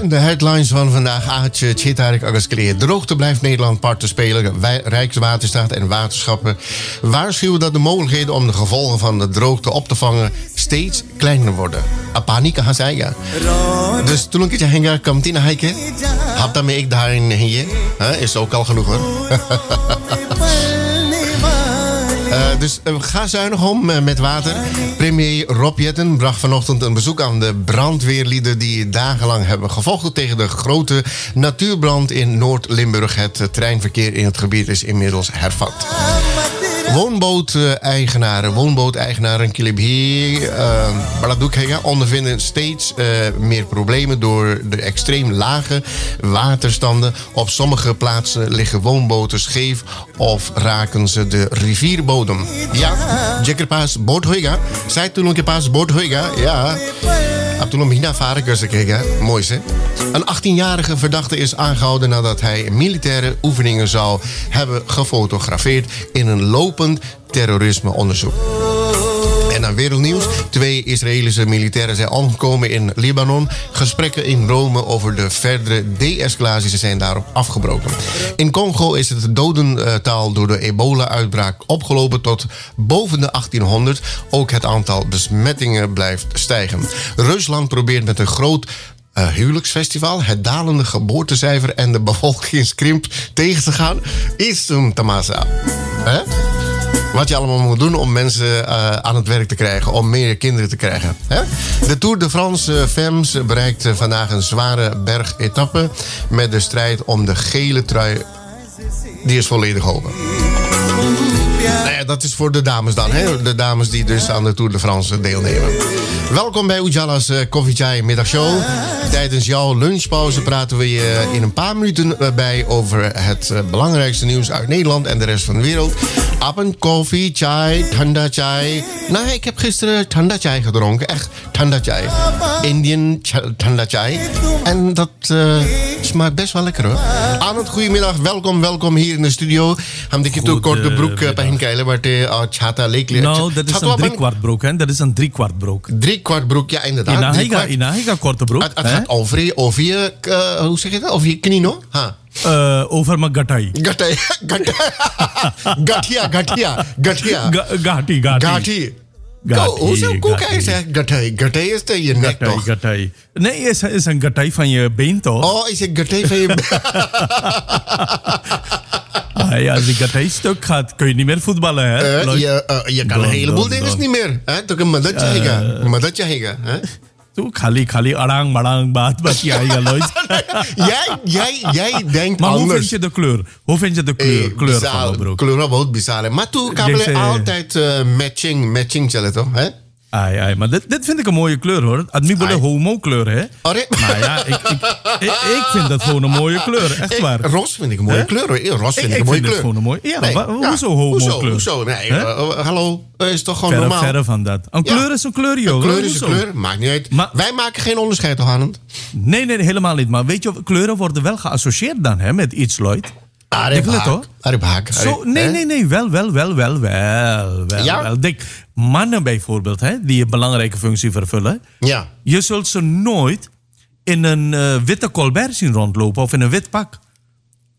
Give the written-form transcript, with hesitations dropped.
de headlines van vandaag. Aatje Tjitarik Agaskeleer. Droogte blijft Nederland parten spelen. Rijkswaterstaat en waterschappen waarschuwen dat de mogelijkheden om de gevolgen van de droogte op te vangen steeds kleiner worden. Apanika Hasaya. Dus toen ik henga komt in hijken. Hap daarmee ik daarin hier. Is ook al genoeg hoor. Dus ga zuinig om met water. Premier Rob Jetten bracht vanochtend een bezoek aan de brandweerlieden die dagenlang hebben gevochten tegen de grote natuurbrand in Noord-Limburg. Het treinverkeer in het gebied is inmiddels hervat. Woonbooteigenaren Kilibhi ondervinden steeds meer problemen door de extreem lage waterstanden. Op sommige plaatsen liggen woonboten scheef of raken ze de rivierbodem. Ja, zeker pas boot hoega. Zij toen een pas boot hoega. Ja. Toen hina varen kussen. Mooi hè. Een 18-jarige verdachte is aangehouden nadat hij militaire oefeningen zou hebben gefotografeerd in een lopend terrorismeonderzoek. En dan wereldnieuws. 2 Israëlische militairen zijn omgekomen in Libanon. Gesprekken in Rome over de verdere de-escalatie zijn daarop afgebroken. In Congo is het dodental door de ebola-uitbraak opgelopen tot boven de 1800. Ook het aantal besmettingen blijft stijgen. Rusland probeert met een groot huwelijksfestival het dalende geboortecijfer en de bevolkingskrimp tegen te gaan. Is een tamasa. Hè? Wat je allemaal moet doen om mensen aan het werk te krijgen. Om meer kinderen te krijgen. Hè? De Tour de France Femmes bereikt vandaag een zware bergetappe. Met de strijd om de gele trui. Die is volledig open. Nou ja, dat is voor de dames dan. Hè? De dames die dus aan de Tour de France deelnemen. Welkom bij Ujala's Koffie Chai middagshow. Tijdens jouw lunchpauze praten we je in een paar minuten bij over het belangrijkste nieuws uit Nederland en de rest van de wereld. Appen, koffie, chai, thanda chai. Nou, ik heb gisteren thanda chai gedronken. Echt thanda chai. Indian thanda chai. En dat smaakt best wel lekker hoor. Arnold, goedemiddag. Welkom hier in de studio. Hamdik je toe korte broek bij Hinkeilen, waar de chata leek. Nou, dat is een driekwart broek, hè? Dat is een driekwart broek. Driekwart broek, ja inderdaad. Ina, korte broek. Het gaat over je, hoe zeg je dat? Over je knie, no? Ha. Over mijn gatai. Gati. Hoezo koek zegt gatai? Gatai is je nek toch? Gatai. Nee, is een gatai van je been toch? Oh, is een gatai van je been? Als die gatai stuk gaat, kun je niet meer voetballen, hè? Je kan een heleboel dingen niet meer. Toch een madatje hega. Toe, khali, arang, marang, baat, Jij denkt maar anders. Hoe vind je de kleur? Hoe vind je de kleur van de broek? Kleur बहुत bizar. Maar toen kan je altijd matching chalen toch? Hè? Ai, maar dit vind ik een mooie kleur hoor. Admi bole homo kleur hè. Maar ja, ik vind dat gewoon een mooie kleur. Echt waar. Ros vind ik een mooie kleur hoor. Ros vind ik een mooie kleur. Gewoon een mooie. Ja, nee, hoezo homo kleur? Hoezo? Nee, hallo. Is toch gewoon normaal? Verre van dat. Een kleur is een kleur, joh. Een kleur is een kleur. Maakt niet uit. Maar wij maken geen onderscheid toch, Arend? Nee, helemaal niet. Maar weet je, kleuren worden wel geassocieerd dan hè, met iets, Lloyd. Aribhaak. Nee. Wel. Ja? Denk, mannen bijvoorbeeld, hè, die een belangrijke functie vervullen. Ja. Je zult ze nooit in een witte colbert zien rondlopen of in een wit pak.